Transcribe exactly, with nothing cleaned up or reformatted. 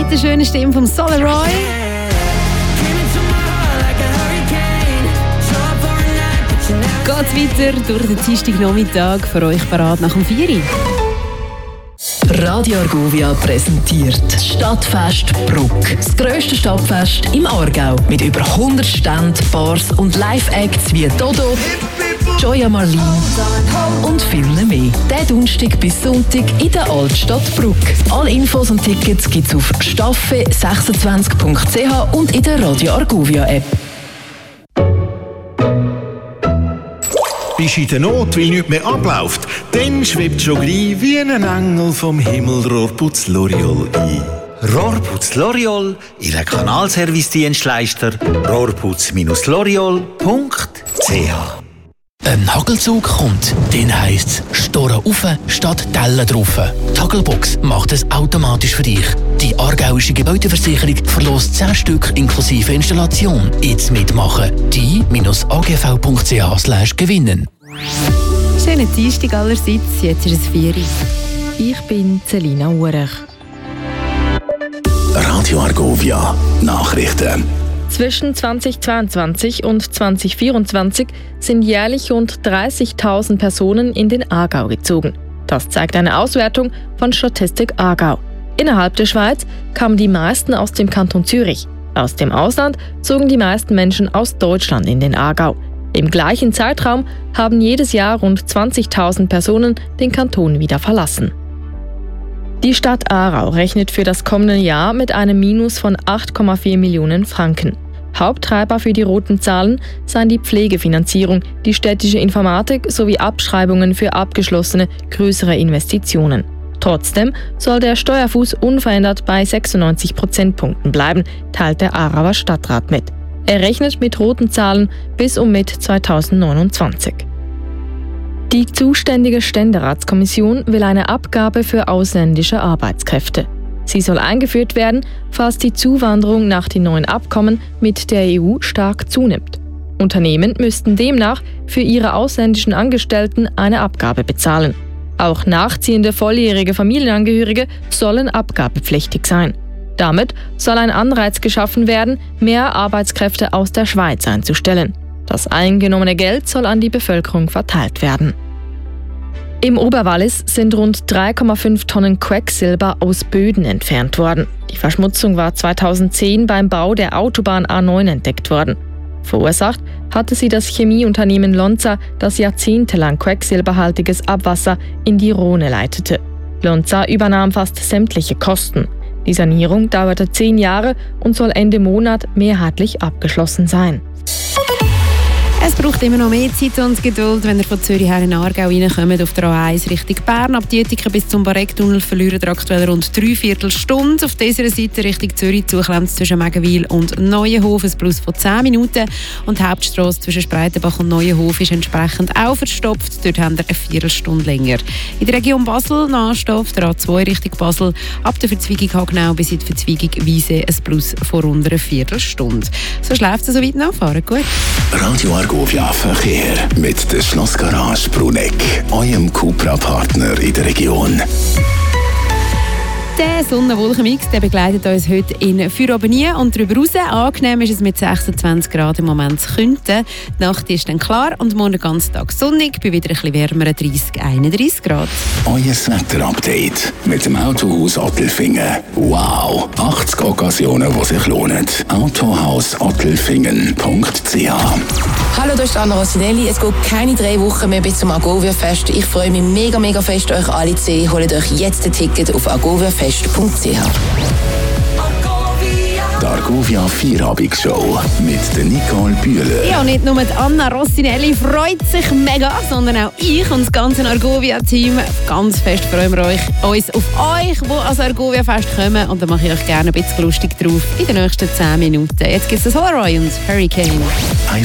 mit der schönen Stimme von Solaroy. Geht's weiter durch den Dienstagnachmittag für euch parat nach dem vier Uhr. Radio Argovia präsentiert das Stadtfest Bruck. Das grösste Stadtfest im Aargau. Mit über hundert Ständen, Bars und Live-Acts wie Dodo, Joya Marlin und viel mehr. Der Donnerstag bis Sonntag in der Altstadt Bruck. Alle Infos und Tickets gibt's auf staffe sechsundzwanzig punkt c h und in der Radio Argovia App. Bist in der Not, weil nichts mehr abläuft, dann schwebt schon gleich wie ein Engel vom Himmel Rohrputz L'Oreal ein. Rohrputz L'Oreal, Ihr Kanalservice-Dienstleister, rohrputz L'Oreal punkt c h. Ein Hagelzug kommt, den heisst es Storen rauf statt Tellen drauf. Die Hagelbox macht es automatisch für dich. Die aargauische Gebäudeversicherung verlost zehn Stück inklusive Installation. Jetzt mitmachen. die a g v punkt c h slash gewinnen. Schönen Dienstag allerseits, jetzt ist es vier Uhr. Ich bin Celina Urech. Radio Argovia Nachrichten. Zwischen zweitausendzweiundzwanzig und zweitausendvierundzwanzig sind jährlich rund dreißigtausend Personen in den Aargau gezogen. Das zeigt eine Auswertung von Statistik Aargau. Innerhalb der Schweiz kamen die meisten aus dem Kanton Zürich. Aus dem Ausland zogen die meisten Menschen aus Deutschland in den Aargau. Im gleichen Zeitraum haben jedes Jahr rund zwanzigtausend Personen den Kanton wieder verlassen. Die Stadt Aarau rechnet für das kommende Jahr mit einem Minus von acht Komma vier Millionen Franken. Haupttreiber für die roten Zahlen seien die Pflegefinanzierung, die städtische Informatik sowie Abschreibungen für abgeschlossene größere Investitionen. Trotzdem soll der Steuerfuß unverändert bei sechsundneunzig Prozentpunkten bleiben, teilt der Aarauer Stadtrat mit. Er rechnet mit roten Zahlen bis um Mitte zweitausendneunundzwanzig. Die zuständige Ständeratskommission will eine Abgabe für ausländische Arbeitskräfte. Sie soll eingeführt werden, falls die Zuwanderung nach den neuen Abkommen mit der E U stark zunimmt. Unternehmen müssten demnach für ihre ausländischen Angestellten eine Abgabe bezahlen. Auch nachziehende volljährige Familienangehörige sollen abgabepflichtig sein. Damit soll ein Anreiz geschaffen werden, mehr Arbeitskräfte aus der Schweiz einzustellen. Das eingenommene Geld soll an die Bevölkerung verteilt werden. Im Oberwallis sind rund drei Komma fünf Tonnen Quecksilber aus Böden entfernt worden. Die Verschmutzung war zweitausendzehn beim Bau der Autobahn A neun entdeckt worden. Verursacht hatte sie das Chemieunternehmen Lonza, das jahrzehntelang quecksilberhaltiges Abwasser in die Rhone leitete. Lonza übernahm fast sämtliche Kosten. Die Sanierung dauerte zehn Jahre und soll Ende Monat mehrheitlich abgeschlossen sein. Es braucht immer noch mehr Zeit und Geduld, wenn ihr von Zürich her in Aargau reinkommt, auf der A eins Richtung Bern. Ab Dietiken bis zum Barecktunnel verlieren ihr aktuell rund drei Viertelstunde. Auf dieser Seite Richtung Zürich zuklemmt zwischen Megenwil und Neuenhof ein Plus von zehn Minuten. Und die Hauptstrasse zwischen Spreitenbach und Neuenhof ist entsprechend auch verstopft. Dort haben wir eine Viertelstunde länger. In der Region Basel nachstehen auf der A zwei Richtung Basel. Ab der Verzweigung Hagenau bis in die Verzweigung Wiese ein Plus von rund einer Viertelstunde. So schläft es soweit noch. Fahren gut. Radio Argovia Verkehr mit der Schlossgarage Bruneck, eurem Cupra-Partner in der Region. Der Sonnenwolkenmix begleitet uns heute in Fürabenie und darüber raus. Angenehm ist es mit sechsundzwanzig Grad im Moment zu Künten. Die Nacht ist dann klar und morgen den ganzen Tag sonnig, bei wieder ein bisschen wärmeren dreißig, einunddreißig Grad. Euer Wetter-Update mit dem Autohaus Ottelfingen. Wow! achtzig Occasionen, die sich lohnen. autohaus ottelfingen punkt c h. Hallo, das ist Anna Rossinelli. Es geht keine drei Wochen mehr bis zum Argovia Fest. Ich freue mich mega, mega fest, euch alle zu sehen. Holt euch jetzt ein Ticket auf argoviafest punkt c h. Die Argovia Vierabendsshow mit der Nicole Bühler. Ja, nicht nur die Anna Rossinelli freut sich mega, sondern auch ich und das ganze Argovia-Team. Ganz fest freuen wir euch, uns auf euch, die ans Argovia-Fest kommen. Und da mache ich euch gerne ein bisschen lustig drauf in den nächsten zehn Minuten. Jetzt gibt es das Solaroy und Hurricane.